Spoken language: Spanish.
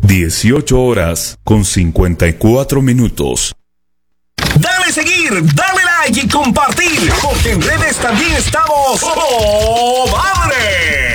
18:54. Dale seguir, dale like y compartir, porque en redes también estamos. ¡Oh, madre!